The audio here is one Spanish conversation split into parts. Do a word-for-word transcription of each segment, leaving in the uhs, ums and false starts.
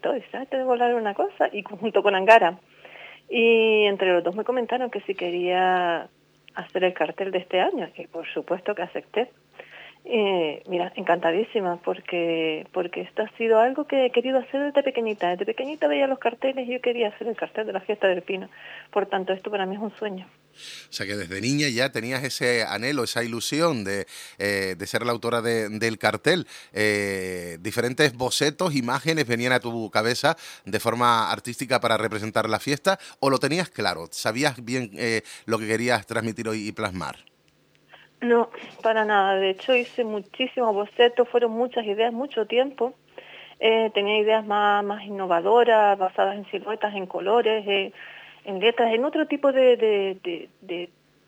comentó, dice, ah, te debo hablar una cosa, y junto con Angara. Y entre los dos me comentaron que si quería hacer el cartel de este año, y por supuesto que acepté. Eh, mira, encantadísima, porque porque esto ha sido algo que he querido hacer desde pequeñita. Desde pequeñita veía los carteles y yo quería hacer el cartel de la fiesta del Pino. Por tanto, esto para mí es un sueño. O sea que desde niña ya tenías ese anhelo, esa ilusión de, eh, de ser la autora de, del cartel. Eh, diferentes bocetos, imágenes venían a tu cabeza de forma artística para representar la fiesta, ¿o lo tenías claro? ¿Sabías bien eh, lo que querías transmitir hoy y plasmar? No, para nada. De hecho, hice muchísimos bocetos, fueron muchas ideas, mucho tiempo. Eh, tenía ideas más, más innovadoras, basadas en siluetas, en colores, eh, en letras, en otro tipo de, de, de, de,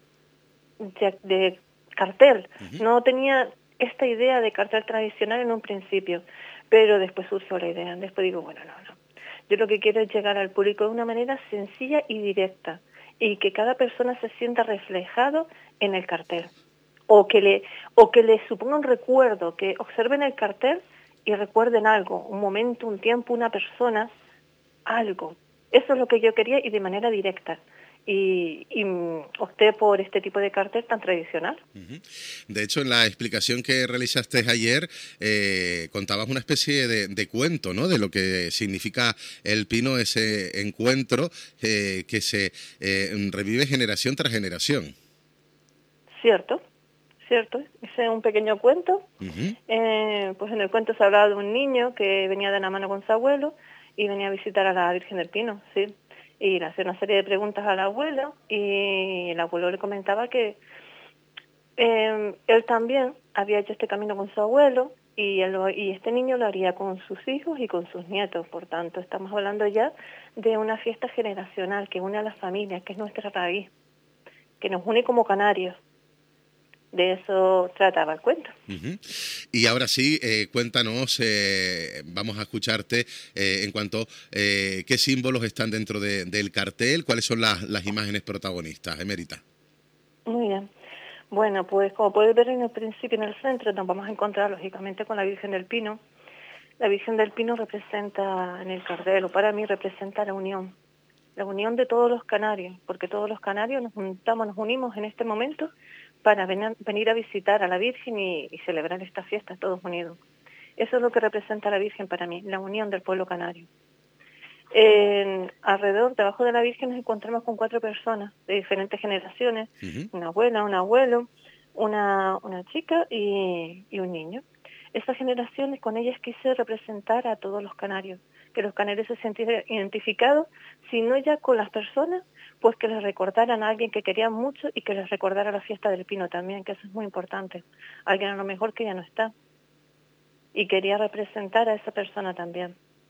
de, de cartel. Uh-huh. No tenía esta idea de cartel tradicional en un principio, pero después surgió la idea. Después digo, bueno, no, no. Yo lo que quiero es llegar al público de una manera sencilla y directa, y que cada persona se sienta reflejado en el cartel. O que le o que le suponga un recuerdo, que observen el cartel y recuerden algo, un momento, un tiempo, una persona, algo. Eso es lo que yo quería y de manera directa. Y, y opté por este tipo de cartel tan tradicional. Uh-huh. De hecho, en la explicación que realizaste ayer, eh, contabas una especie de, de cuento, ¿no? De lo que significa el Pino, ese encuentro eh, que se eh, revive generación tras generación. Cierto. ¿Cierto? Hice un pequeño cuento. Uh-huh. Eh, pues en el cuento se hablaba de un niño que venía de la mano con su abuelo y venía a visitar a la Virgen del Pino, sí. Y le hacía una serie de preguntas al abuelo y el abuelo le comentaba que eh, él también había hecho este camino con su abuelo y, él, y este niño lo haría con sus hijos y con sus nietos. Por tanto, estamos hablando ya de una fiesta generacional que une a las familias, que es nuestra raíz, que nos une como canarios. De eso trataba el cuento. Uh-huh. Y ahora sí, eh, cuéntanos, eh, vamos a escucharte eh, en cuanto a eh, qué símbolos están dentro de, del cartel, cuáles son las, las imágenes protagonistas, Emérita. Muy bien. Bueno, pues como puedes ver en el principio, en el centro, nos vamos a encontrar lógicamente con la Virgen del Pino. La Virgen del Pino representa en el cartel, o para mí representa la unión, la unión de todos los canarios, porque todos los canarios nos juntamos, nos unimos en este momento para venir, venir a visitar a la Virgen y, y celebrar esta fiesta todos unidos. Eso es lo que representa la Virgen para mí, la unión del pueblo canario. En, alrededor, debajo de la Virgen, nos encontramos con cuatro personas de diferentes generaciones, uh-huh. Una abuela, un abuelo, una, una chica y, y un niño. Esas generaciones, con ellas quise representar a todos los canarios, que los canarios se sintieran identificados, si no ya con las personas, pues que les recordaran a alguien que querían mucho y que les recordara la fiesta del Pino también, que eso es muy importante. Alguien a lo mejor que ya no está. Y quería representar a esa persona también.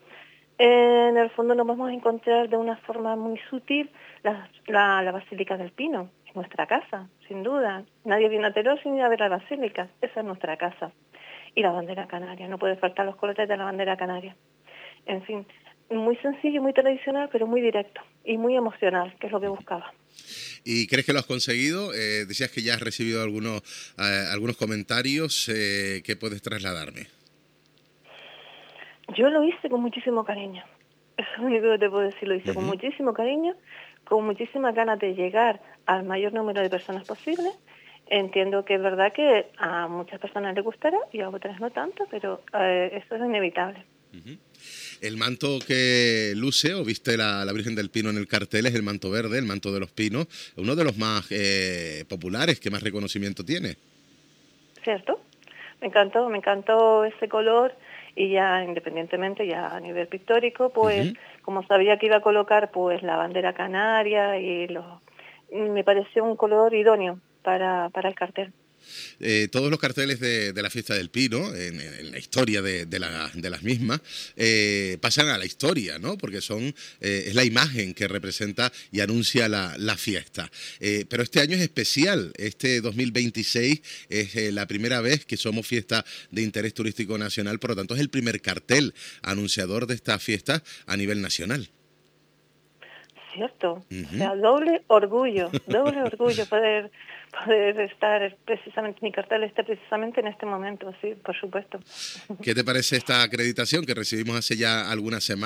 En el fondo nos vamos a encontrar de una forma muy sutil la, la, la Basílica del Pino, es nuestra casa, sin duda. Nadie viene a Teruel sin ir a ver la Basílica, esa es nuestra casa. Y la bandera canaria, no puede faltar los colores de la bandera canaria. En fin, muy sencillo, muy tradicional, pero muy directo y muy emocional, que es lo que buscaba. ¿Y crees que lo has conseguido? Eh, decías que ya has recibido algunos, eh, algunos comentarios eh, que puedes trasladarme. Yo lo hice con muchísimo cariño. Eso es lo único que te puedo decir, lo hice uh-huh. con muchísimo cariño, con muchísimas ganas de llegar al mayor número de personas posible. Entiendo que es verdad que a muchas personas les gustará y a otras no tanto, pero eh, eso es inevitable. Uh-huh. El manto que luce o viste la, la Virgen del Pino en el cartel es el manto verde, el manto de los pinos, uno de los más eh, populares, que más reconocimiento tiene. Cierto, me encantó, me encantó ese color y ya independientemente, ya a nivel pictórico, pues uh-huh. como sabía que iba a colocar pues la bandera canaria y los, me pareció un color idóneo para, para el cartel. Eh, todos los carteles de, de la fiesta del Pino, en, en la historia de, de, la, de las mismas, eh, pasan a la historia, ¿no? Porque son eh, es la imagen que representa y anuncia la, la fiesta. Eh, pero este año es especial, este dos mil veintiséis es eh, la primera vez que somos fiesta de interés turístico nacional, por lo tanto es el primer cartel anunciador de esta fiesta a nivel nacional. Cierto, uh-huh. O sea, doble orgullo, doble orgullo poder poder estar precisamente, mi cartel esté precisamente en este momento, sí, por supuesto. ¿Qué te parece esta acreditación que recibimos hace ya algunas semanas?